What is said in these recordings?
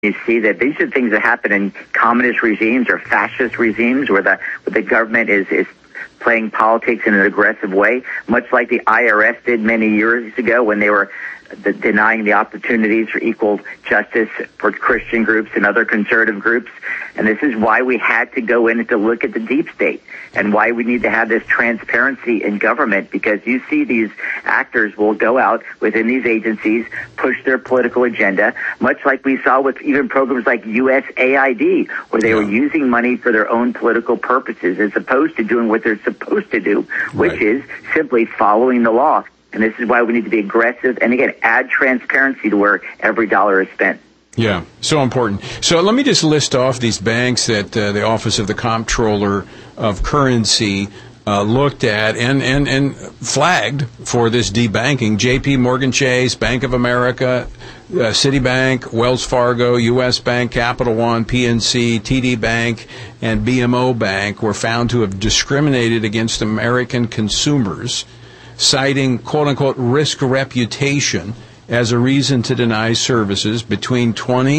You see that these are things that happen in communist regimes or fascist regimes where the government is playing politics in an aggressive way, much like the IRS did many years ago when they were denying the opportunities for equal justice for Christian groups and other conservative groups. And this is why we had to go in to look at the deep state and why we need to have this transparency in government, because you see these actors will go out within these agencies, push their political agenda, much like we saw with even programs like USAID, where they were using money for their own political purposes as opposed to doing what they're supposed to do, which is simply following the law. And this is why we need to be aggressive and, again, add transparency to where every dollar is spent. Yeah, so important. So let me just list off these banks that the Office of the Comptroller of Currency looked at and flagged for this debanking. J.P. Morgan Chase, Bank of America, Citibank, Wells Fargo, U.S. Bank, Capital One, PNC, TD Bank, and BMO Bank were found to have discriminated against American consumers, citing quote-unquote risk reputation as a reason to deny services between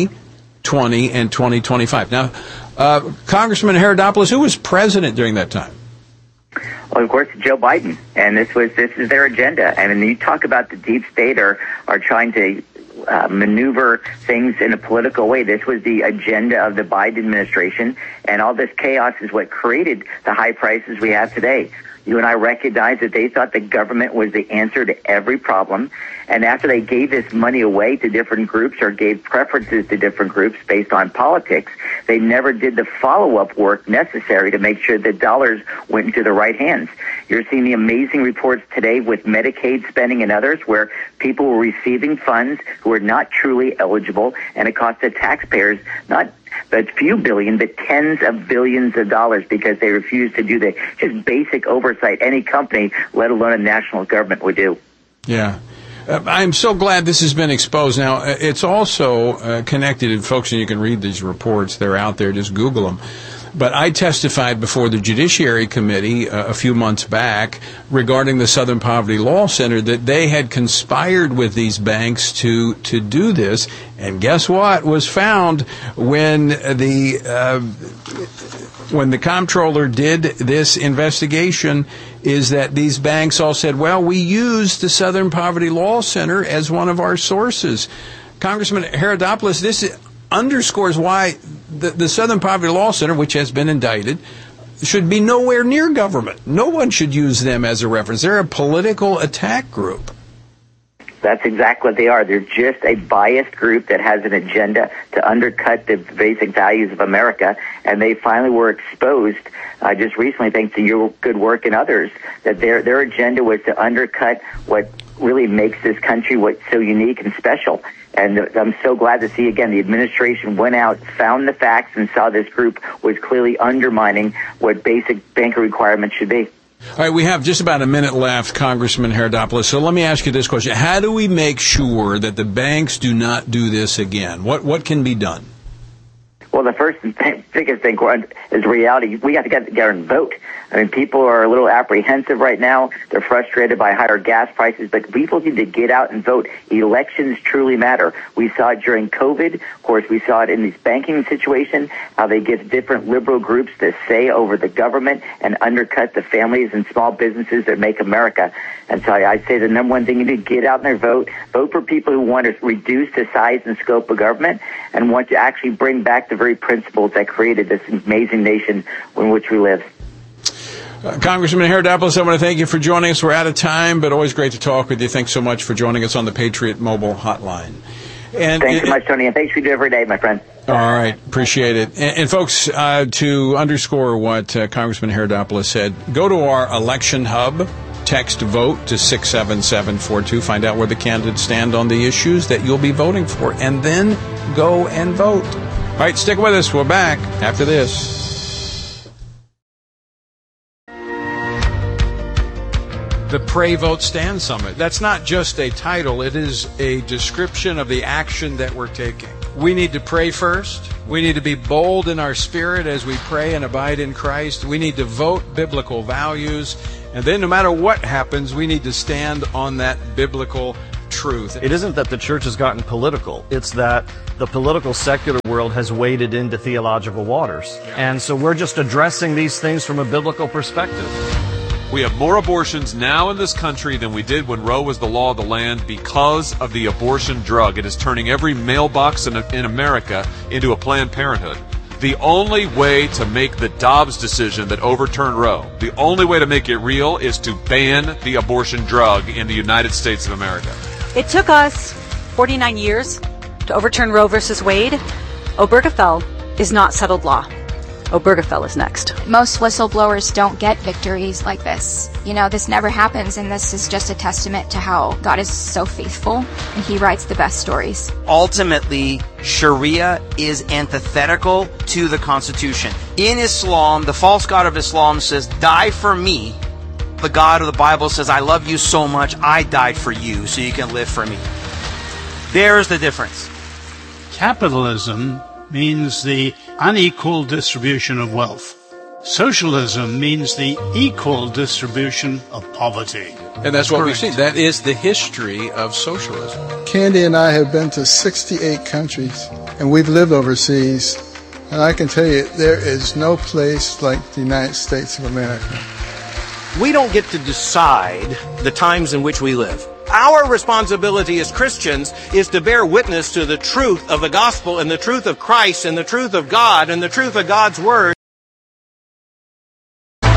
2020 and 2025. Now, Congressman Herodopoulos, who was president during that time? Well, of course, Joe Biden, and this is their agenda. I mean, you talk about the deep state are trying to maneuver things in a political way. This was the agenda of the Biden administration, and all this chaos is what created the high prices we have today. You and I recognize that they thought the government was the answer to every problem. And after they gave this money away to different groups or gave preferences to different groups based on politics, they never did the follow-up work necessary to make sure that dollars went into the right hands. You're seeing the amazing reports today with Medicaid spending and others where people were receiving funds who were not truly eligible, and it cost the taxpayers not a few billion, but tens of billions of dollars because they refused to do the just basic oversight any company, let alone a national government, would do. Yeah. I'm so glad this has been exposed. Now, it's also connected, and folks, and you can read these reports. They're out there. Just Google them. But I testified before the Judiciary Committee a few months back regarding the Southern Poverty Law Center that they had conspired with these banks to do this. And guess what was found when the comptroller did this investigation is that these banks all said, well, we used the Southern Poverty Law Center as one of our sources. Congressman Herodopoulos, this underscores why the Southern Poverty Law Center, which has been indicted, should be nowhere near government. No one should use them as a reference. They're a political attack group. That's exactly what they are. They're just a biased group that has an agenda to undercut the basic values of America, and they finally were exposed just recently, thanks to your good work and others, that their agenda was to undercut what really makes this country what's so unique and special. And I'm so glad to see, again, the administration went out, found the facts, and saw this group was clearly undermining what basic banking requirements should be. All right, we have just about a minute left, Congressman Herodopoulos. So let me ask you this question. How do we make sure that the banks do not do this again? What can be done? Well, the first biggest thing is reality. We have to get together and vote. I mean, people are a little apprehensive right now. They're frustrated by higher gas prices, but people need to get out and vote. Elections truly matter. We saw it during COVID. Of course, we saw it in this banking situation, how they give different liberal groups the say over the government and undercut the families and small businesses that make America. And so I'd say the number one thing you need to get out there and vote. Vote for people who want to reduce the size and scope of government and want to actually bring back the very principles that created this amazing nation in which we live. Congressman Herodopoulos, I want to thank you for joining us. We're out of time, but always great to talk with you. Thanks so much for joining us on the Patriot Mobile Hotline. And thanks so much, Tony, and thanks for doing every day, my friend. All right, appreciate it. And folks, to underscore what Congressman Herodopoulos said, go to our election hub, text VOTE to 67742, find out where the candidates stand on the issues that you'll be voting for, and then go and vote. All right, stick with us. We're back after this. The Pray, Vote, Stand Summit. That's not just a title. It is a description of the action that we're taking. We need to pray first. We need to be bold in our spirit as we pray and abide in Christ. We need to vote biblical values. And then no matter what happens, we need to stand on that biblical truth. truth. It isn't that the church has gotten political. It's that the political secular world has waded into theological waters. And so we're just addressing these things from a biblical perspective. We have more abortions now in this country than we did when Roe was the law of the land because of the abortion drug. It is turning every mailbox in America into a Planned Parenthood. The only way to make the Dobbs decision that overturned Roe, the only way to make it real is to ban the abortion drug in the United States of America. It took us 49 years to overturn Roe versus Wade. Obergefell is not settled law. Obergefell is next. Most whistleblowers don't get victories like this. You know, this never happens, and this is just a testament to how God is so faithful, and He writes the best stories. Ultimately, Sharia is antithetical to the Constitution. In Islam, the false god of Islam says, die for me. The God of the Bible says, I love you so much, I died for you so you can live for me. There's the difference. Capitalism means the unequal distribution of wealth. Socialism means the equal distribution of poverty. And that's what we've seen. That is the history of socialism. Candy and I have been to 68 countries, and we've lived overseas. And I can tell you, there is no place like the United States of America. We don't get to decide the times in which we live. Our responsibility as Christians is to bear witness to the truth of the gospel and the truth of Christ and the truth of God and the truth of God's word. All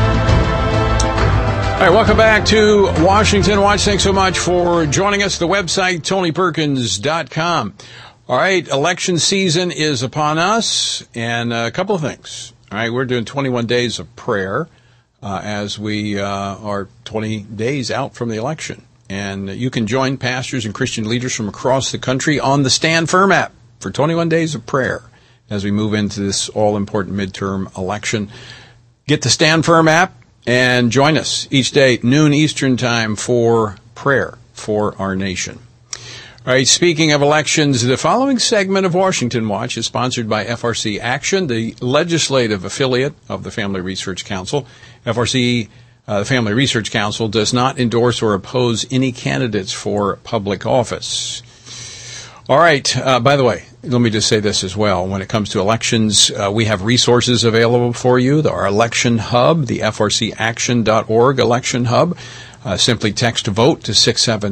right, welcome back to Washington Watch. Thanks so much for joining us. The website, TonyPerkins.com. All right, election season is upon us, and a couple of things. All right, we're doing 21 days of prayer as we are 20 days out from the election. And you can join pastors and Christian leaders from across the country on the Stand Firm app for 21 days of prayer as we move into this all-important midterm election. Get the Stand Firm app and join us each day, noon Eastern time, for prayer for our nation. All right, speaking of elections, the following segment of Washington Watch is sponsored by FRC Action, the legislative affiliate of the Family Research Council. FRC the Family Research Council does not endorse or oppose any candidates for public office. All right. By the way, let me just say this as well. When it comes to elections, we have resources available for you. Our election hub, the frcaction.org election hub. Simply text VOTE to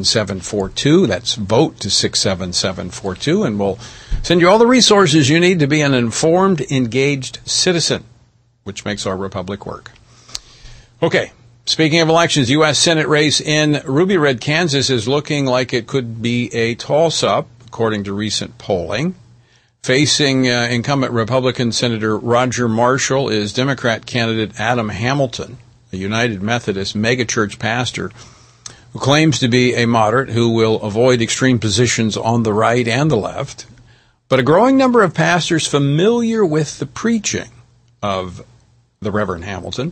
67742. That's VOTE to 67742, and we'll send you all the resources you need to be an informed, engaged citizen, which makes our republic work. Okay. Speaking of elections, U.S. Senate race in Ruby Red, Kansas is looking like it could be a toss-up, according to recent polling. Facing incumbent Republican Senator Roger Marshall is Democrat candidate Adam Hamilton, a United Methodist megachurch pastor who claims to be a moderate who will avoid extreme positions on the right and the left. But a growing number of pastors familiar with the preaching of the Reverend Hamilton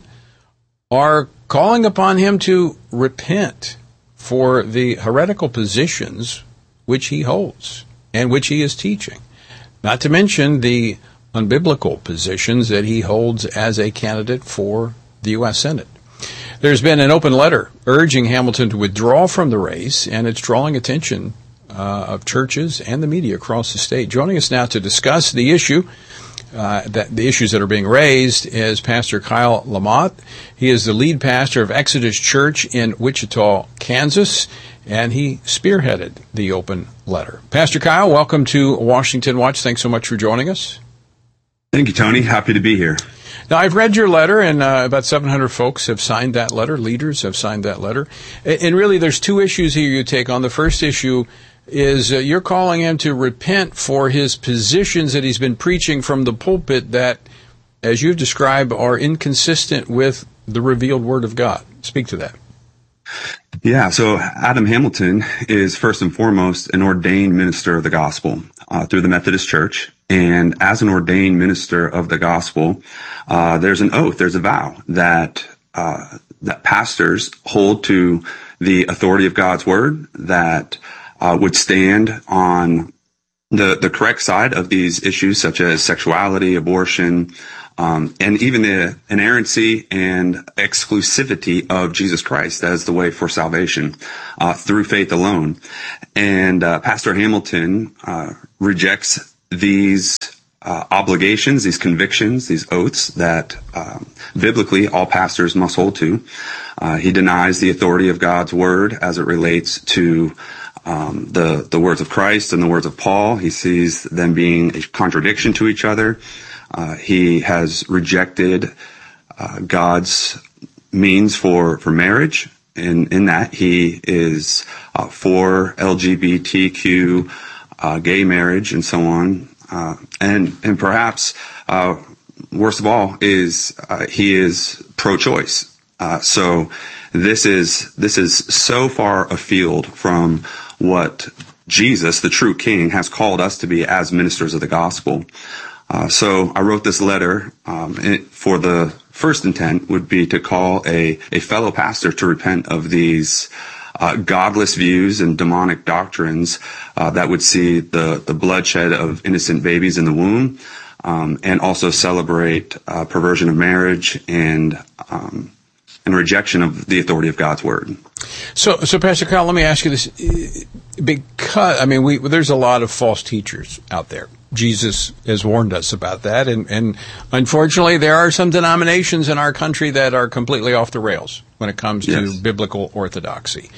are calling upon him to repent for the heretical positions which he holds and which he is teaching, not to mention the unbiblical positions that he holds as a candidate for the U.S. Senate. There's been an open letter urging Hamilton to withdraw from the race, and it's drawing attention of churches and the media across the state. Joining us now to discuss the issue, the issues that are being raised, is Pastor Kyle Lamott. He is the lead pastor of Exodus Church in Wichita, Kansas, and he spearheaded the open letter. Pastor Kyle, welcome to Washington Watch. Thanks so much for joining us. Thank you, Tony. Happy to be here. Now, I've read your letter, and about 700 folks have signed that letter. Leaders have signed that letter. And really, there's two issues here you take on. The first issue is you're calling him to repent for his positions that he's been preaching from the pulpit that, as you've described, are inconsistent with the revealed Word of God. Speak to that. Yeah, so Adam Hamilton is first and foremost an ordained minister of the gospel through the Methodist Church. And as an ordained minister of the gospel, there's an oath, there's a vow that pastors hold to the authority of God's Word, that would stand on the correct side of these issues such as sexuality, abortion, and even the inerrancy and exclusivity of Jesus Christ as the way for salvation through faith alone. And Pastor Hamilton rejects these obligations, these convictions, these oaths that biblically all pastors must hold to. He denies the authority of God's word as it relates to the words of Christ and the words of Paul. He sees them being a contradiction to each other. He has rejected God's means for marriage. In that he is for LGBTQ, gay marriage, and so on. And perhaps worst of all is he is pro-choice. So this is so far afield from what Jesus, the true King, has called us to be as ministers of the gospel. So I wrote this letter for the first intent would be to call a fellow pastor to repent of these godless views and demonic doctrines that would see the bloodshed of innocent babies in the womb, and also celebrate perversion of marriage and rejection of the authority of God's word. So Pastor Kyle, let me ask you this, because there's a lot of false teachers out there. Jesus has warned us about that, and unfortunately, there are some denominations in our country that are completely off the rails when it comes to biblical orthodoxy.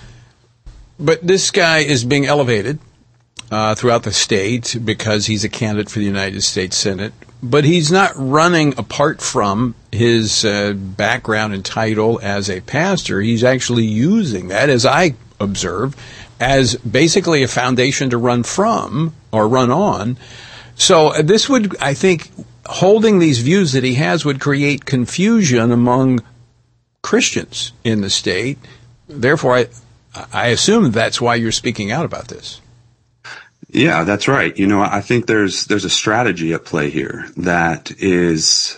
But this guy is being elevated throughout the state because he's a candidate for the United States Senate, but he's not running apart from his background and title as a pastor. He's actually using that, as I observe, as basically a foundation to run from or run on. So this would, I think, holding these views that he has would create confusion among Christians in the state. Therefore, I assume that's why you're speaking out about this. Yeah, that's right. I think there's a strategy at play here that's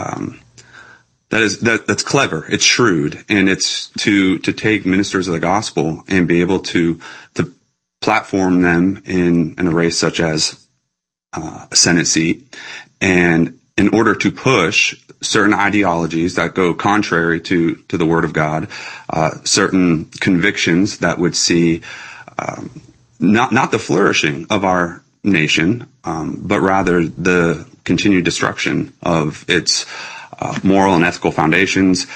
clever. It's shrewd, and it's to take ministers of the gospel and be able to platform them in a race such as a Senate seat, and in order to push certain ideologies that go contrary to the Word of God, certain convictions that would see not the flourishing of our nation, but rather the continued destruction of its moral and ethical foundations,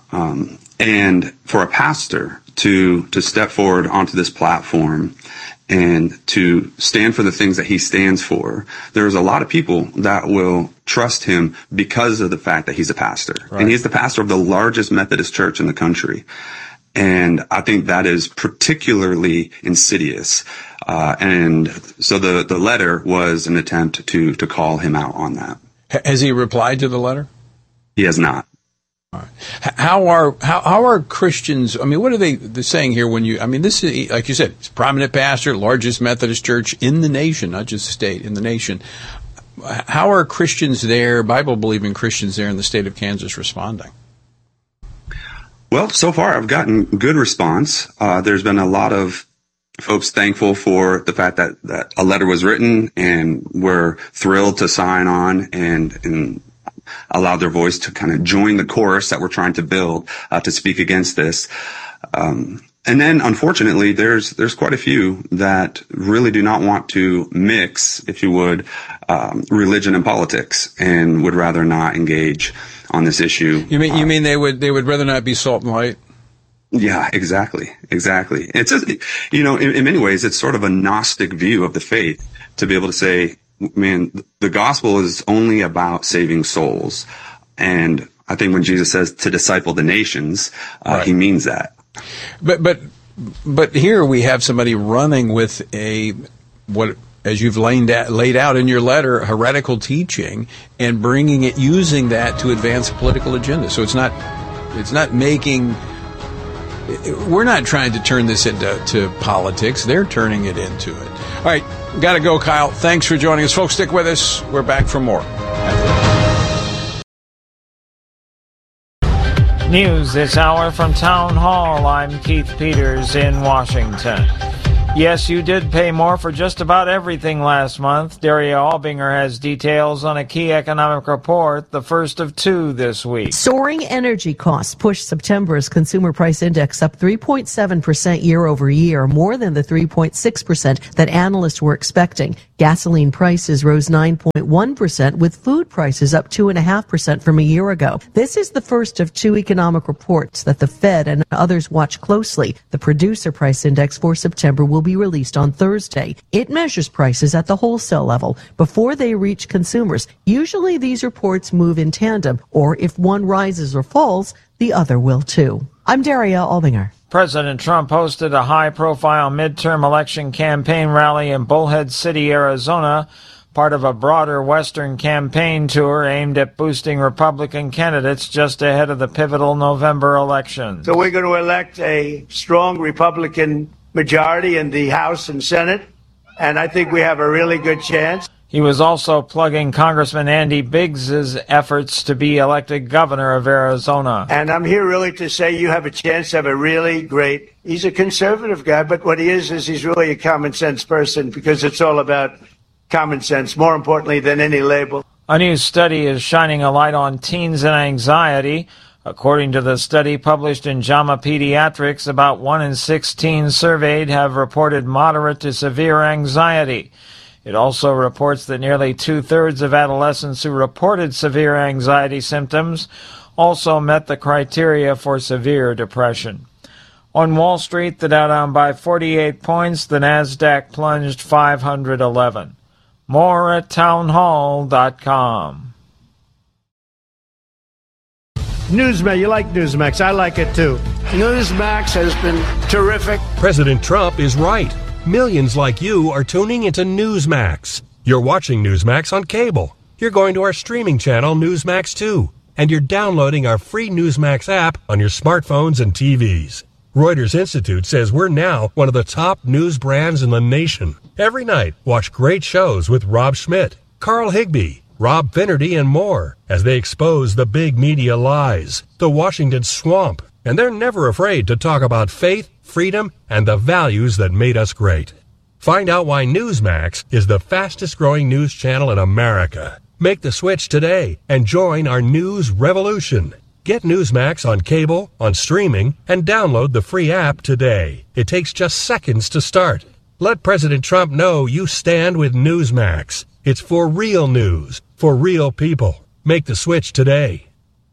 and for a pastor to step forward onto this platform and to stand for the things that he stands for. There's a lot of people that will trust him because of the fact that he's a pastor. Right. And he's the pastor of the largest Methodist church in the country. And I think that is particularly insidious. And so the letter was an attempt to call him out on that. Has he replied to the letter? He has not. All right. How are Christians? What are they saying here when you? This is, like you said, it's a prominent pastor, largest Methodist church in the nation, not just the state, in the nation. How are Christians there, Bible-believing Christians there in the state of Kansas, responding? Well, so far I've gotten good response. There's been a lot of folks thankful for the fact that a letter was written, and were thrilled to sign on and allow their voice to kind of join the chorus that we're trying to build to speak against this. And then, unfortunately, there's quite a few that really do not want to mix, if you would, religion and politics, and would rather not engage on this issue. You mean they would rather not be salt and light? Yeah, exactly. It's just, in many ways, it's sort of a Gnostic view of the faith to be able to say, man, the gospel is only about saving souls. And I think when Jesus says to disciple the nations, right, he means that. But here we have somebody running with what, as you've laid out in your letter, heretical teaching, and using that to advance a political agenda. So it's not making. We're not trying to turn this into politics. They're turning it into it. All right, got to go, Kyle. Thanks for joining us. Folks, stick with us. We're back for more. News this hour from Town Hall. I'm Keith Peters in Washington. Yes, you did pay more for just about everything last month. Daria Albinger has details on a key economic report, the first of two this week. Soaring energy costs pushed September's consumer price index up 3.7% year over year, more than the 3.6% that analysts were expecting. Gasoline prices rose 9.1%, with food prices up 2.5% from a year ago. This is the first of two economic reports that the Fed and others watch closely. The producer price index for September will be released on Thursday. It measures prices at the wholesale level before they reach consumers. Usually these reports move in tandem, or if one rises or falls, the other will too. I'm Daria Albinger. President Trump hosted a high-profile midterm election campaign rally in Bullhead City, Arizona, part of a broader Western campaign tour aimed at boosting Republican candidates just ahead of the pivotal November election. So we're going to elect a strong Republican majority in the House and Senate, and I think we have a really good chance. He was also plugging Congressman Andy Biggs's efforts to be elected governor of Arizona. And I'm here really to say you have a chance to have a really great, he's a conservative guy, but what he is he's really a common sense person, because it's all about common sense, more importantly than any label. A new study is shining a light on teens and anxiety. According to the study published in JAMA Pediatrics, about 1 in 6 teens surveyed have reported moderate to severe anxiety. It also reports that nearly 2/3 of adolescents who reported severe anxiety symptoms also met the criteria for severe depression. On Wall Street, the Dow down by 48 points, the Nasdaq plunged 511. More at townhall.com. Newsmax, you like Newsmax. I like it too. Newsmax has been terrific. President Trump is right. Millions like you are tuning into Newsmax. You're watching Newsmax on cable. You're going to our streaming channel, Newsmax 2. And you're downloading our free Newsmax app on your smartphones and TVs. Reuters Institute says we're now one of the top news brands in the nation. Every night, watch great shows with Rob Schmidt, Carl Higbie, Rob Finnerty, and more as they expose the big media lies, the Washington swamp. And they're never afraid to talk about faith, freedom, and the values that made us great. Find out why Newsmax is the fastest growing news channel in America. Make the switch today and join our news revolution. Get Newsmax on cable, on streaming, and download the free app today. It takes just seconds to start. Let President Trump know you stand with Newsmax. It's for real news, for real people. Make the switch today.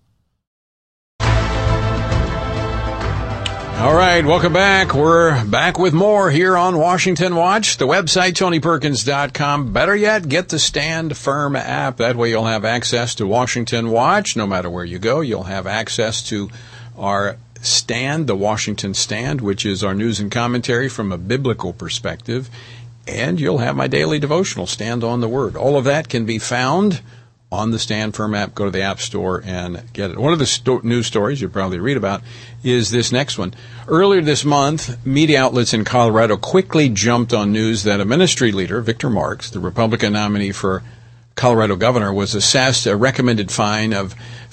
All right, welcome back. We're back with more here on Washington Watch. The website, TonyPerkins.com. Better yet, get the Stand Firm app. That way you'll have access to Washington Watch. No matter where you go, you'll have access to our Stand, the Washington Stand, which is our news and commentary from a biblical perspective. And you'll have my daily devotional, Stand on the Word. All of that can be found on the Stand Firm app. Go to the App Store and get it. One of the news stories you'll probably read about is this next one. Earlier this month, media outlets in Colorado quickly jumped on news that a ministry leader, Victor Marks, the Republican nominee for Colorado governor, was assessed a recommended fine of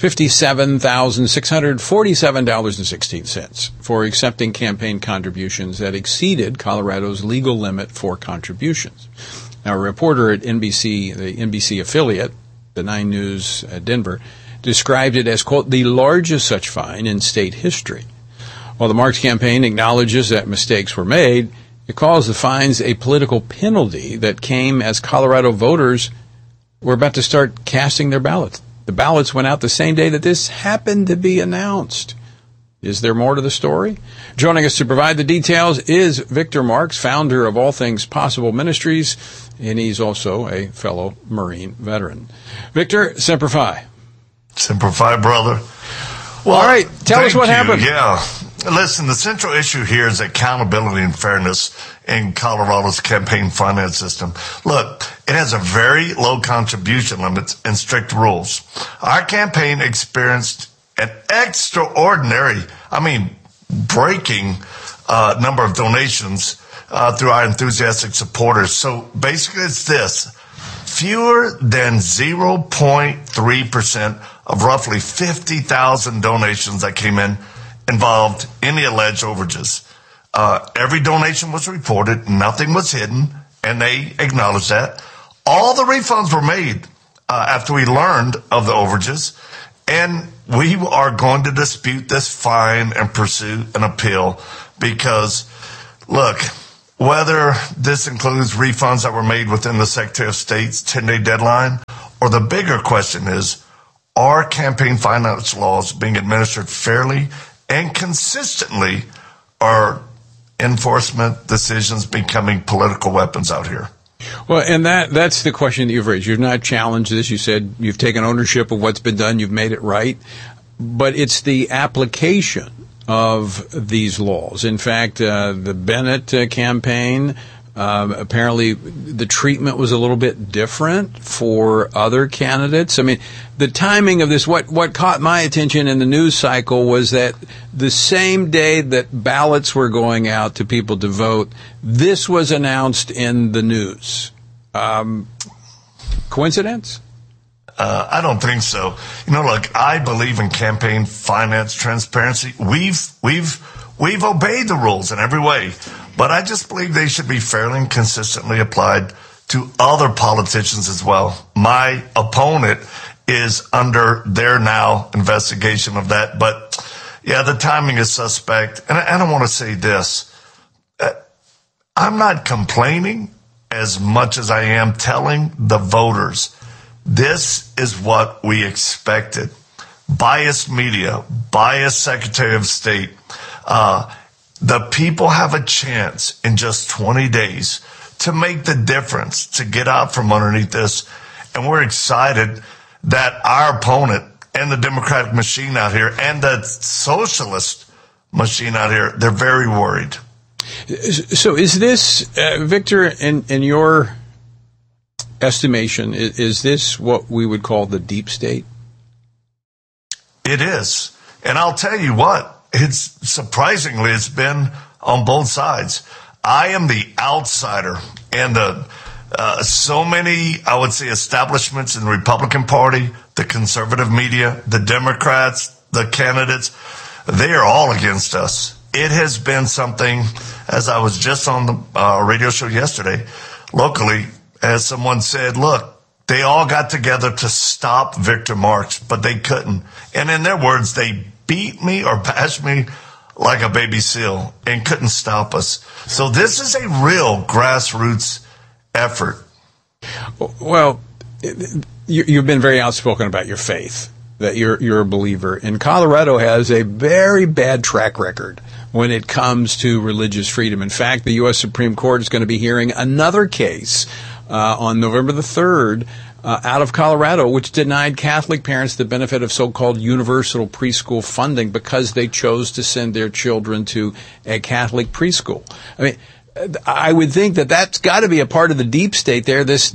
$57,647.16 for accepting campaign contributions that exceeded Colorado's legal limit for contributions. Now, a reporter at NBC, the NBC affiliate, the 9 News at Denver, described it as, quote, the largest such fine in state history. While the Marks campaign acknowledges that mistakes were made, it calls the fines a political penalty that came as Colorado voters were about to start casting their ballots. The ballots went out the same day that this happened to be announced. Is there more to the story? Joining us to provide the details is Victor Marks, founder of All Things Possible Ministries, and he's also a fellow Marine veteran. Victor, Semper Fi. Semper Fi, brother. Well, all right, tell us what happened. Yeah. Listen, the central issue here is accountability and fairness in Colorado's campaign finance system. Look, it has a very low contribution limits and strict rules. Our campaign experienced an extraordinary, breaking number of donations through our enthusiastic supporters. So basically it's this: fewer than 0.3% of roughly 50,000 donations that came in involved any alleged overages. Every donation was reported. Nothing was hidden, and they acknowledged that. All the refunds were made after we learned of the overages, and we are going to dispute this fine and pursue an appeal because, look, whether this includes refunds that were made within the Secretary of State's 10-day deadline, or the bigger question is, are campaign finance laws being administered fairly and consistently, or enforcement decisions becoming political weapons out here? Well, and that's the question that you've raised. You've not challenged this. You said you've taken ownership of what's been done. You've made it right. But it's the application of these laws. In fact, the Bennett campaign, apparently the treatment was a little bit different for other candidates. I mean, the timing of this, what caught my attention in the news cycle was that the same day that ballots were going out to people to vote, this was announced in the news. Coincidence? I don't think so. Look, I believe in campaign finance transparency. We've obeyed the rules in every way, but I just believe they should be fairly and consistently applied to other politicians as well. My opponent is under their now investigation of that, but yeah, the timing is suspect. And I don't want to say this. I'm not complaining as much as I am telling the voters this is what we expected. Biased media, biased Secretary of State. The people have a chance in just 20 days to make the difference, to get out from underneath this. And we're excited that our opponent and the Democratic machine out here and the socialist machine out here, they're very worried. So is this, Victor, in your estimation, is this what we would call the deep state? It is. And I'll tell you what, it's been on both sides. I am the outsider, and so many, I would say, establishments in the Republican Party, the conservative media, the Democrats, the candidates, they are all against us. It has been something, as I was just on the radio show yesterday, locally, as someone said, look, they all got together to stop Victor Marx, but they couldn't. And in their words, they beat me or bashed me like a baby seal and couldn't stop us. So this is a real grassroots effort. Well, you've been very outspoken about your faith, that you're a believer. And Colorado has a very bad track record when it comes to religious freedom. In fact, the U.S. Supreme Court is going to be hearing another case on November the 3rd out of Colorado, which denied Catholic parents the benefit of so-called universal preschool funding because they chose to send their children to a Catholic preschool. I mean, I would think that that's got to be a part of the deep state there, this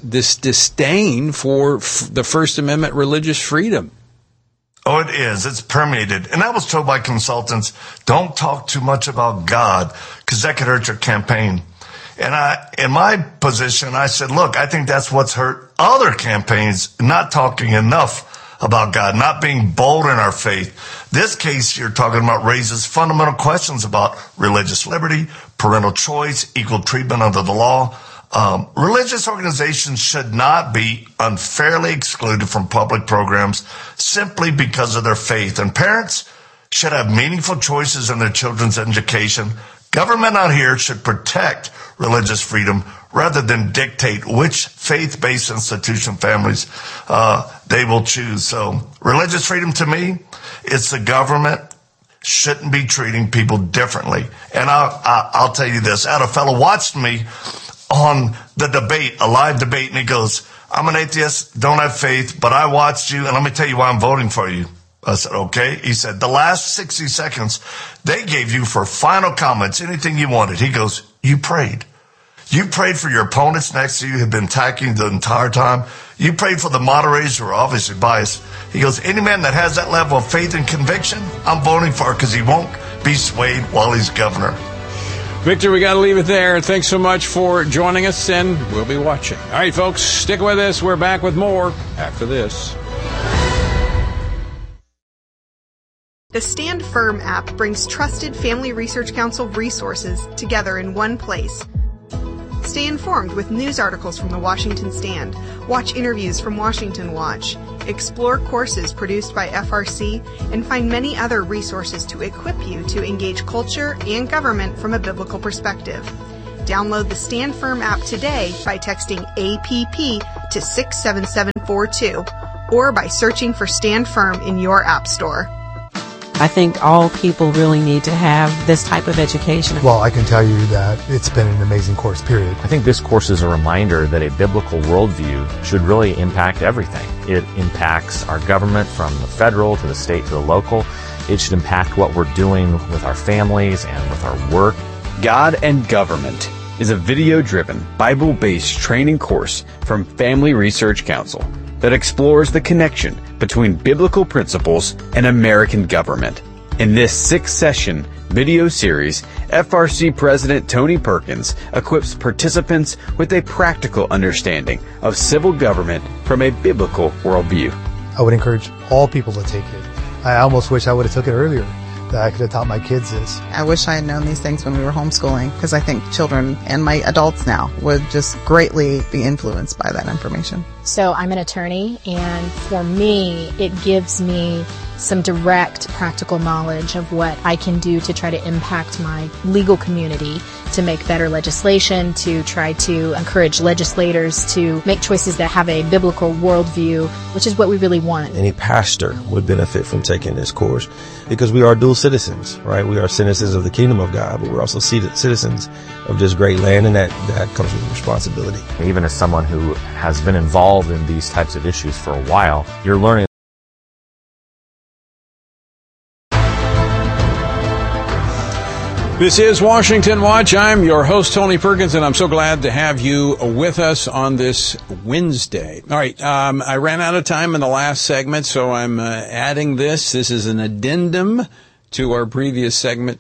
disdain for the First Amendment religious freedom. Oh, it is. It's permeated. And I was told by consultants, don't talk too much about God because that could hurt your campaign. And in my position, I said, look, I think that's what's hurt other campaigns, not talking enough about God, not being bold in our faith. This case you're talking about raises fundamental questions about religious liberty, parental choice, equal treatment under the law. Religious organizations should not be unfairly excluded from public programs simply because of their faith. And parents should have meaningful choices in their children's education. Government out here should protect religious freedom rather than dictate which faith-based institution families they will choose. So religious freedom to me, it's the government shouldn't be treating people differently. And I'll tell you this. I had a fellow watched me on the debate, a live debate, and he goes, I'm an atheist, don't have faith, but I watched you, and let me tell you why I'm voting for you. I said, okay. He said, the last 60 seconds, they gave you for final comments, anything you wanted. He goes, you prayed. You prayed for your opponents next to you who have been attacking the entire time. You prayed for the moderators who are obviously biased. He goes, any man that has that level of faith and conviction, I'm voting for because he won't be swayed while he's governor. Victor, we got to leave it there. Thanks so much for joining us, and we'll be watching. All right, folks, stick with us. We're back with more after this. The Stand Firm app brings trusted Family Research Council resources together in one place. Stay informed with news articles from the Washington Stand, watch interviews from Washington Watch, explore courses produced by FRC, and find many other resources to equip you to engage culture and government from a biblical perspective. Download the Stand Firm app today by texting APP to 67742 or by searching for Stand Firm in your app store. I think all people really need to have this type of education. Well, I can tell you that it's been an amazing course, period. I think this course is a reminder that a biblical worldview should really impact everything. It impacts our government from the federal to the state to the local. It should impact what we're doing with our families and with our work. God and Government is a video-driven, Bible-based training course from Family Research Council that explores the connection between biblical principles and American government. In this 6-session video series, FRC President Tony Perkins equips participants with a practical understanding of civil government from a biblical worldview. I would encourage all people to take it. I almost wish I would have took it earlier, that I could have taught my kids this. I wish I had known these things when we were homeschooling, because I think children and my adults now would just greatly be influenced by that information. So I'm an attorney, and for me, it gives me some direct practical knowledge of what I can do to try to impact my legal community, to make better legislation, to try to encourage legislators to make choices that have a biblical worldview, which is what we really want. Any pastor would benefit from taking this course because we are dual citizens, right? We are citizens of the kingdom of God, but we're also citizens of this great land, and that comes with responsibility. Even as someone who has been involved in these types of issues for a while, you're learning. This is Washington Watch. I'm your host, Tony Perkins, and I'm so glad to have you with us on this Wednesday. All right, I ran out of time in the last segment, so I'm adding this. This is an addendum to our previous segment.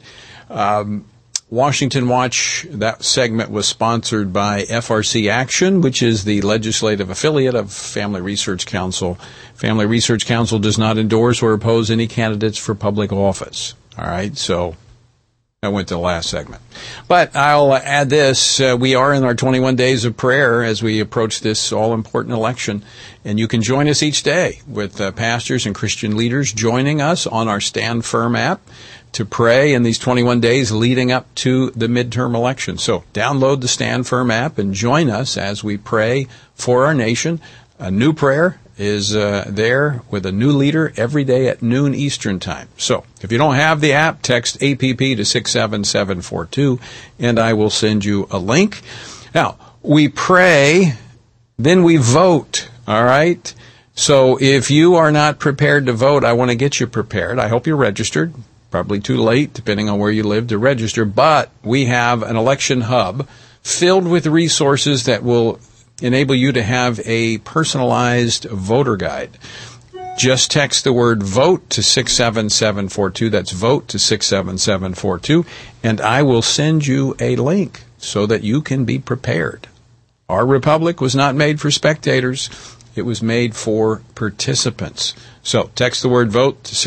Washington Watch, that segment was sponsored by FRC Action, which is the legislative affiliate of Family Research Council. Family Research Council does not endorse or oppose any candidates for public office. All right, so I went to the last segment. But I'll add this. We are in our 21 days of prayer as we approach this all-important election. And you can join us each day with pastors and Christian leaders joining us on our Stand Firm app to pray in these 21 days leading up to the midterm election. So download the Stand Firm app and join us as we pray for our nation. A new prayer is there with a new leader every day at noon Eastern time. So if you don't have the app, text APP to 67742, and I will send you a link. Now, we pray, then we vote, all right? So if you are not prepared to vote, I want to get you prepared. I hope you're registered. Probably too late, depending on where you live, to register. But we have an election hub filled with resources that will enable you to have a personalized voter guide. Just text the word VOTE to 67742. That's VOTE to 67742. And I will send you a link so that you can be prepared. Our republic was not made for spectators. It was made for participants. So text the word VOTE to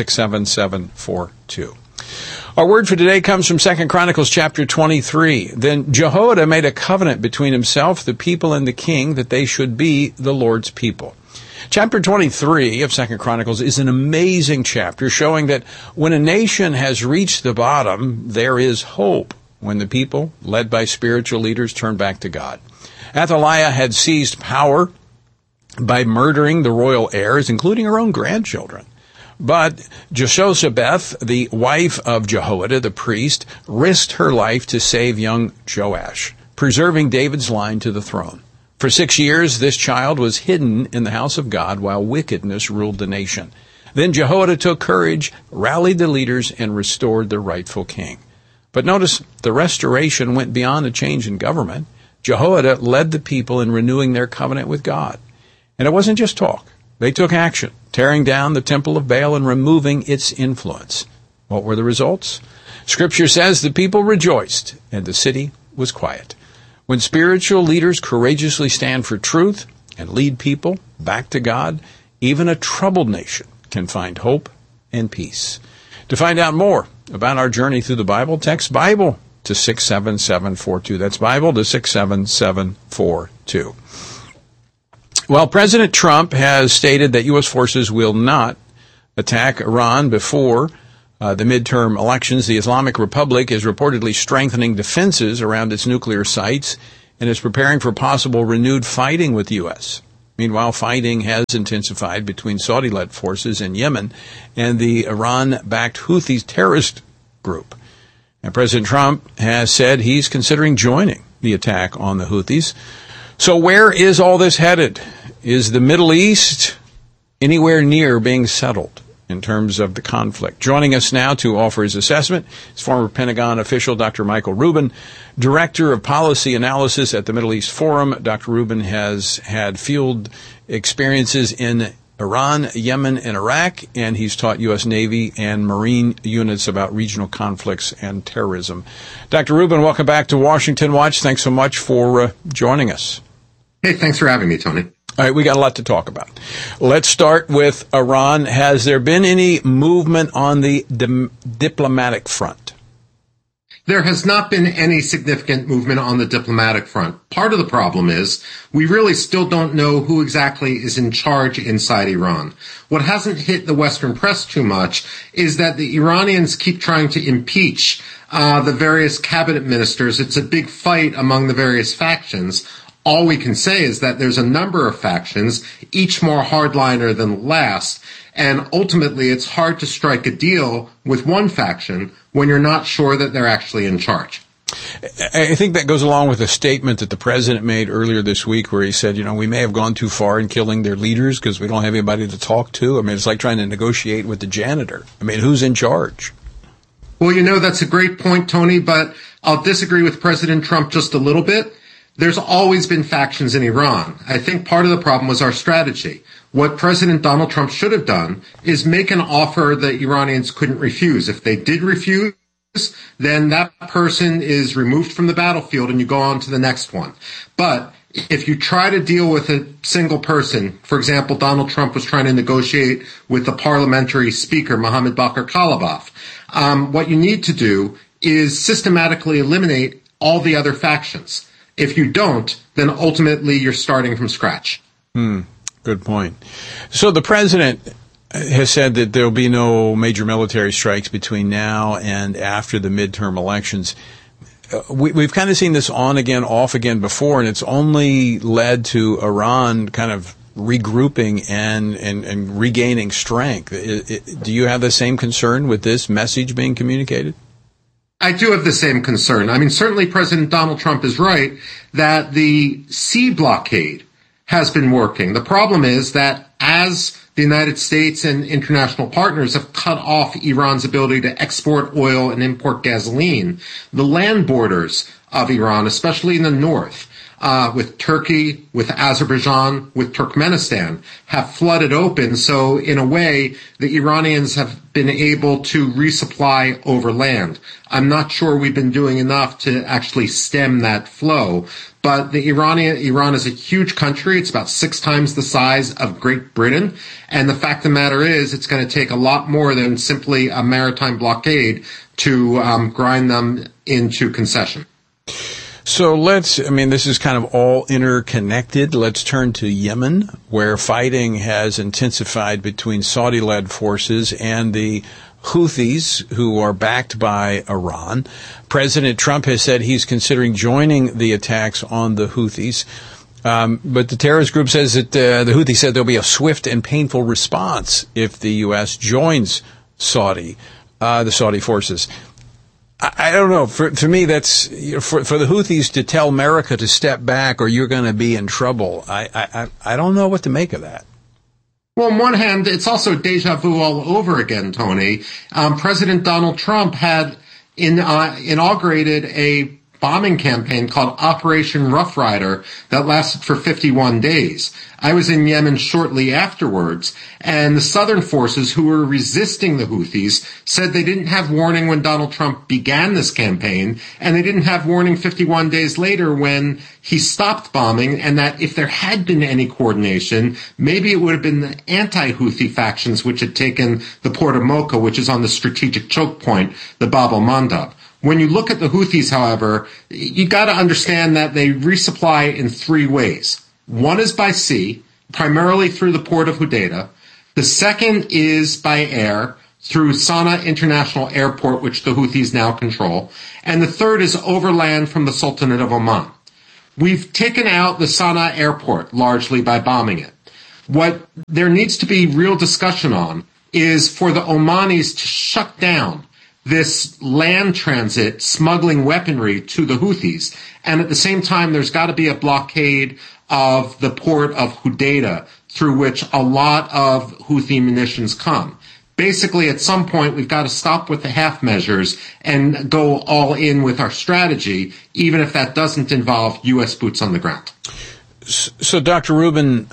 67742. Our word for today comes from 2 Chronicles chapter 23. Then Jehoiada made a covenant between himself, the people, and the king that they should be the Lord's people. Chapter 23 of 2 Chronicles is an amazing chapter showing that when a nation has reached the bottom, there is hope when the people, led by spiritual leaders, turn back to God. Athaliah had seized power by murdering the royal heirs, including her own grandchildren. But Jehoshaphat, the wife of Jehoiada, the priest, risked her life to save young Joash, preserving David's line to the throne. For 6 years, this child was hidden in the house of God while wickedness ruled the nation. Then Jehoiada took courage, rallied the leaders, and restored the rightful king. But notice, the restoration went beyond a change in government. Jehoiada led the people in renewing their covenant with God. And it wasn't just talk. They took action, tearing down the temple of Baal and removing its influence. What were the results? Scripture says the people rejoiced and the city was quiet. When spiritual leaders courageously stand for truth and lead people back to God, even a troubled nation can find hope and peace. To find out more about our journey through the Bible, text Bible to 67742. That's Bible to 67742. Well, President Trump has stated that U.S. forces will not attack Iran before the midterm elections. The Islamic Republic is reportedly strengthening defenses around its nuclear sites and is preparing for possible renewed fighting with the U.S. Meanwhile, fighting has intensified between Saudi-led forces in Yemen and the Iran-backed Houthi terrorist group. And President Trump has said he's considering joining the attack on the Houthis. So where is all this headed? Is the Middle East anywhere near being settled in terms of the conflict? Joining us now to offer his assessment is former Pentagon official Dr. Michael Rubin, Director of Policy Analysis at the Middle East Forum. Dr. Rubin has had field experiences in Iran, Yemen, and Iraq, and he's taught U.S. Navy and Marine units about regional conflicts and terrorism. Dr. Rubin, welcome back to Washington Watch. Thanks so much for joining us. Hey, thanks for having me, Tony. All right, we got a lot to talk about. Let's start with Iran. Has there been any movement on the diplomatic front? There has not been any significant movement on the diplomatic front. Part of the problem is we really still don't know who exactly is in charge inside Iran. What hasn't hit the Western press too much is that the Iranians keep trying to impeach the various cabinet ministers. It's a big fight among the various factions. All we can say is that there's a number of factions, each more hardliner than the last, and ultimately it's hard to strike a deal with one faction when you're not sure that they're actually in charge. I think that goes along with a statement that the president made earlier this week where he said, we may have gone too far in killing their leaders because we don't have anybody to talk to. I mean, it's like trying to negotiate with the janitor. I mean, who's in charge? Well, that's a great point, Tony, but I'll disagree with President Trump just a little bit. There's always been factions in Iran. I think part of the problem was our strategy. What President Donald Trump should have done is make an offer that Iranians couldn't refuse. If they did refuse, then that person is removed from the battlefield and you go on to the next one. But if you try to deal with a single person, for example, Donald Trump was trying to negotiate with the parliamentary speaker, Mohammad Bakr Kalibaf, what you need to do is systematically eliminate all the other factions. If you don't, then ultimately you're starting from scratch. Good point. So the president has said that there will be no major military strikes between now and after the midterm elections. We've kind of seen this on again, off again before, and it's only led to Iran kind of regrouping and regaining strength. Do you have the same concern with this message being communicated? I do have the same concern. I mean, certainly President Donald Trump is right that the sea blockade has been working. The problem is that as the United States and international partners have cut off Iran's ability to export oil and import gasoline, the land borders of Iran, especially in the north, with Turkey, with Azerbaijan, with Turkmenistan, have flooded open. So in a way, the Iranians have been able to resupply over land. I'm not sure we've been doing enough to actually stem that flow. But Iran is a huge country. It's about 6 times the size of Great Britain. And the fact of the matter is, it's going to take a lot more than simply a maritime blockade to grind them into concession. So this is kind of all interconnected. Let's turn to Yemen, where fighting has intensified between Saudi-led forces and the Houthis, who are backed by Iran. President Trump has said he's considering joining the attacks on the Houthis. But the terrorist group says that the Houthis said there'll be a swift and painful response if the U.S. joins the Saudi forces. I don't know. For me, that's for the Houthis to tell America to step back or you're going to be in trouble. I don't know what to make of that. Well, on one hand, it's also deja vu all over again, Tony. President Donald Trump had inaugurated a bombing campaign called Operation Rough Rider that lasted for 51 days. I was in Yemen shortly afterwards, and the southern forces who were resisting the Houthis said they didn't have warning when Donald Trump began this campaign, and they didn't have warning 51 days later when he stopped bombing, and that if there had been any coordination, maybe it would have been the anti-Houthi factions which had taken the port of Mocha, which is on the strategic choke point, the Bab el-Mandab. When you look at the Houthis, however, you got to understand that they resupply in three ways. One is by sea, primarily through the port of Hodeidah. The second is by air, through Sana'a International Airport, which the Houthis now control. And the third is overland from the Sultanate of Oman. We've taken out the Sana'a Airport largely by bombing it. What there needs to be real discussion on is for the Omanis to shut down this land transit smuggling weaponry to the Houthis. And at the same time, there's got to be a blockade of the port of Hodeidah through which a lot of Houthi munitions come. Basically, at some point, we've got to stop with the half measures and go all in with our strategy, even if that doesn't involve U.S. boots on the ground. So, Dr. Rubin,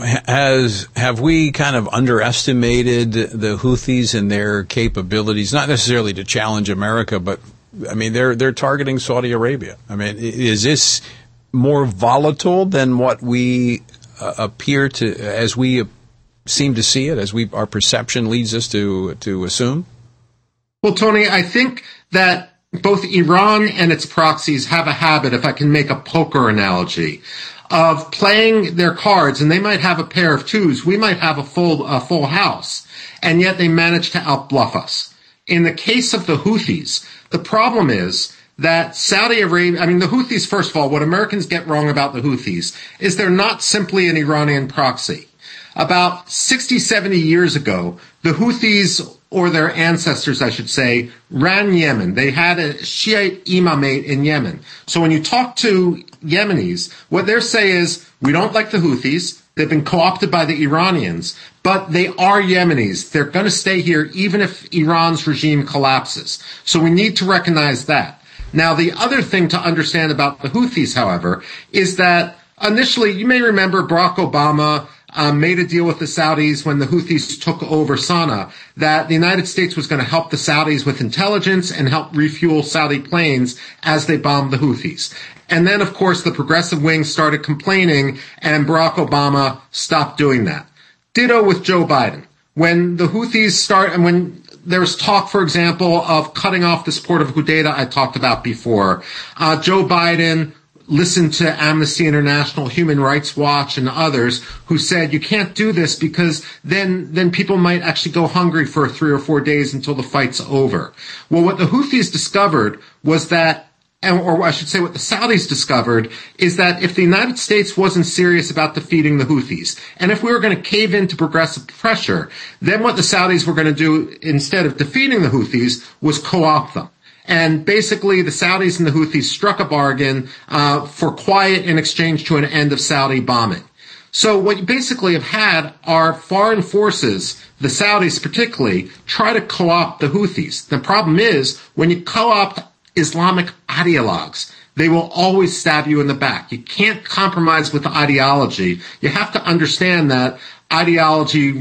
have we kind of underestimated the Houthis and their capabilities, not necessarily to challenge America, but, I mean, they're targeting Saudi Arabia. I mean, is this more volatile than what we appear to, as we seem to see it, as our perception leads us to assume? Well, Tony, I think that both Iran and its proxies have a habit, if I can make a poker analogy, of playing their cards, and they might have a pair of twos, we might have a full house, and yet they manage to outbluff us. In the case of the Houthis, the problem is that Saudi Arabia, I mean, the Houthis, first of all, what Americans get wrong about the Houthis is they're not simply an Iranian proxy. About 60, 70 years ago, the Houthis, or their ancestors, I should say, ran Yemen. They had a Shiite imamate in Yemen. So when you talk to Yemenis, what they say is, we don't like the Houthis. They've been co-opted by the Iranians, but they are Yemenis. They're going to stay here even if Iran's regime collapses. So we need to recognize that. Now, the other thing to understand about the Houthis, however, is that initially, you may remember Barack Obama made a deal with the Saudis when the Houthis took over Sana'a, that the United States was going to help the Saudis with intelligence and help refuel Saudi planes as they bombed the Houthis. And then, of course, the progressive wing started complaining, and Barack Obama stopped doing that. Ditto with Joe Biden. When the Houthis and when there was talk, for example, of cutting off this port of Hodeidah I talked about before, Joe Biden listened to Amnesty International, Human Rights Watch, and others who said you can't do this because then people might actually go hungry for 3 or 4 days until the fight's over. Well, what the Houthis discovered was that, or I should say what the Saudis discovered, is that if the United States wasn't serious about defeating the Houthis, and if we were going to cave into progressive pressure, then what the Saudis were going to do instead of defeating the Houthis was co-opt them. And basically, the Saudis and the Houthis struck a bargain for quiet in exchange to an end of Saudi bombing. So what you basically have had are foreign forces, the Saudis particularly, try to co-opt the Houthis. The problem is, when you co-opt Islamic ideologues, they will always stab you in the back. You can't compromise with the ideology. You have to understand that ideology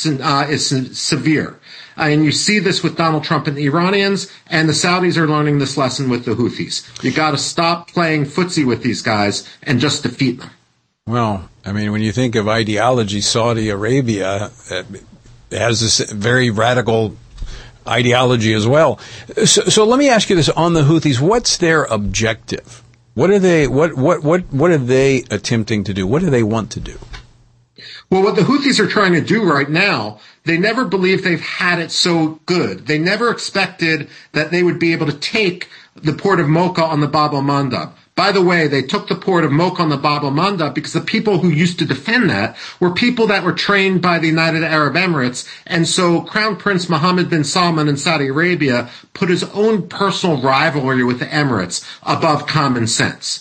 is severe. And you see this with Donald Trump and the Iranians, and the Saudis are learning this lesson with the Houthis. You got to stop playing footsie with these guys and just defeat them. Well, I mean, when you think of ideology, Saudi Arabia has this very radical ideology as well. So let me ask you this on the Houthis: what's their objective? What are they? What are they attempting to do? What do they want to do? Well, what the Houthis are trying to do right now, they never believed they've had it so good. They never expected that they would be able to take the port of Mocha on the Bab el-Mandab. By the way, they took the port of Mocha on the Bab el-Mandab because the people who used to defend that were people that were trained by the United Arab Emirates. And so Crown Prince Mohammed bin Salman in Saudi Arabia put his own personal rivalry with the Emirates above common sense.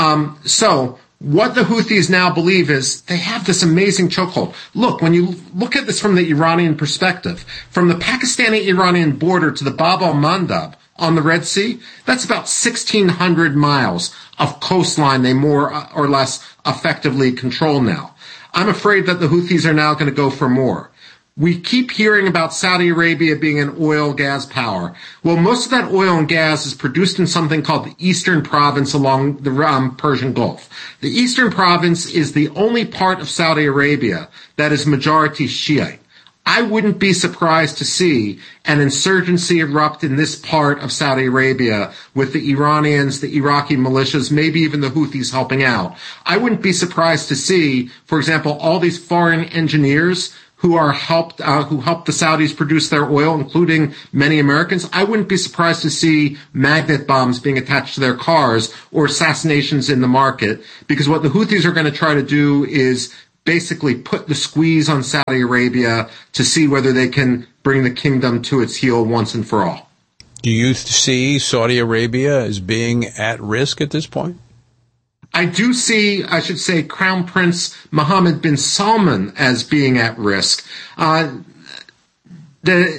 What the Houthis now believe is they have this amazing chokehold. Look, when you look at this from the Iranian perspective, from the Pakistani-Iranian border to the Bab el-Mandab, on the Red Sea, that's about 1,600 miles of coastline they more or less effectively control now. I'm afraid that the Houthis are now going to go for more. We keep hearing about Saudi Arabia being an oil gas power. Well, most of that oil and gas is produced in something called the Eastern Province along the Persian Gulf. The Eastern Province is the only part of Saudi Arabia that is majority Shiite. I wouldn't be surprised to see an insurgency erupt in this part of Saudi Arabia with the Iranians, the Iraqi militias, maybe even the Houthis helping out. I wouldn't be surprised to see, for example, all these foreign engineers who helped the Saudis produce their oil, including many Americans. I wouldn't be surprised to see magnet bombs being attached to their cars or assassinations in the market, because what the Houthis are going to try to do is basically put the squeeze on Saudi Arabia to see whether they can bring the kingdom to its heel once and for all. Do you see Saudi Arabia as being at risk at this point? I do see, I should say, Crown Prince Mohammed bin Salman as being at risk. Bin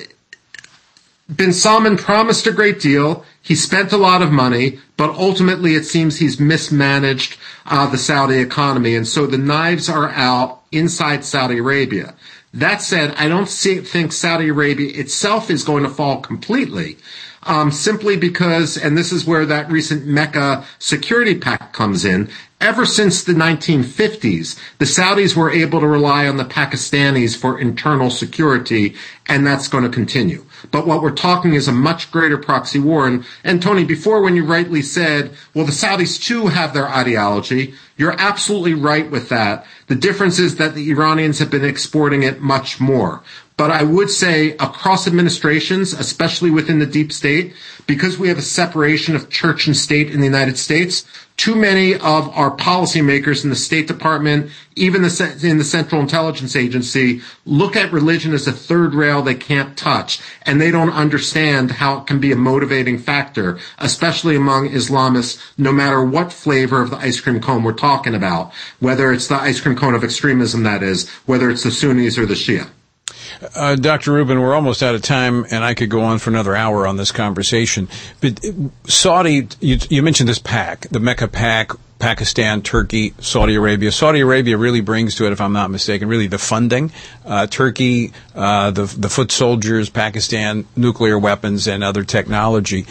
Salman promised a great deal. He spent a lot of money, but ultimately it seems he's mismanaged the Saudi economy. And so the knives are out inside Saudi Arabia. That said, I don't think Saudi Arabia itself is going to fall completely. Simply because, and this is where that recent Mecca security pact comes in, ever since the 1950s, the Saudis were able to rely on the Pakistanis for internal security, and that's going to continue. But what we're talking is a much greater proxy war. And Tony, before when you rightly said, well, the Saudis too have their ideology, you're absolutely right with that. The difference is that the Iranians have been exporting it much more. But I would say across administrations, especially within the deep state, because we have a separation of church and state in the United States, too many of our policymakers in the State Department, even in the Central Intelligence Agency, look at religion as a third rail they can't touch, and they don't understand how it can be a motivating factor, especially among Islamists, no matter what flavor of the ice cream cone we're talking about, whether it's the ice cream cone of extremism, that is, whether it's the Sunnis or the Shia. Dr. Rubin, we're almost out of time, and I could go on for another hour on this conversation. But Saudi, you mentioned this pact, the Mecca pact, Pakistan, Turkey, Saudi Arabia. Saudi Arabia really brings to it, if I'm not mistaken, really the funding. Turkey, the foot soldiers, Pakistan, nuclear weapons, and other technology.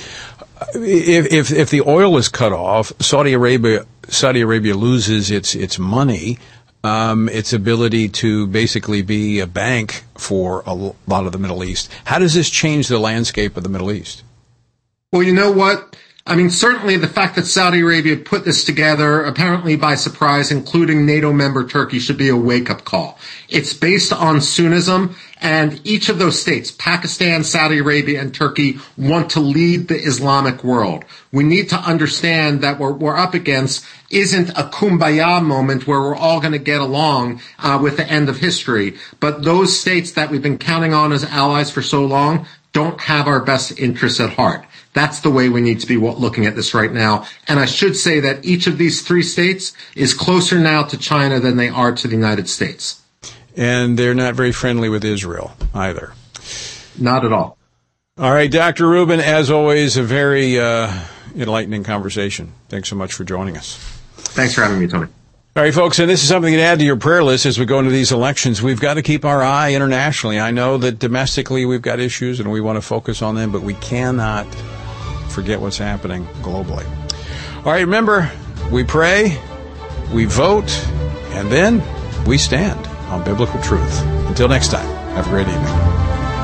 If the oil is cut off, Saudi Arabia loses its money. Its ability to basically be a bank for a lot of the Middle East. How does this change the landscape of the Middle East? Well, you know what? I mean, certainly the fact that Saudi Arabia put this together, apparently by surprise, including NATO member Turkey, should be a wake-up call. It's based on Sunnism, and each of those states, Pakistan, Saudi Arabia, and Turkey, want to lead the Islamic world. We need to understand that what we're up against isn't a kumbaya moment where we're all going to get along with the end of history, but those states that we've been counting on as allies for so long don't have our best interests at heart. That's the way we need to be looking at this right now. And I should say that each of these three states is closer now to China than they are to the United States. And they're not very friendly with Israel either. Not at all. All right, Dr. Rubin, as always, a very enlightening conversation. Thanks so much for joining us. Thanks for having me, Tony. All right, folks, and this is something to add to your prayer list as we go into these elections. We've got to keep our eye internationally. I know that domestically we've got issues and we want to focus on them, but we cannot forget what's happening globally. All right, remember, we pray, we vote, and then we stand on biblical truth. Until next time, have a great evening.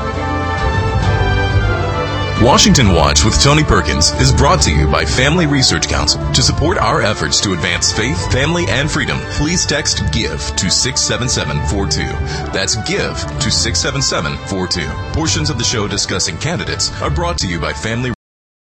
Washington Watch with Tony Perkins is brought to you by Family Research Council. To support our efforts to advance faith, family, and freedom, please text GIVE to 67742. That's GIVE to 67742. Portions of the show discussing candidates are brought to you by Family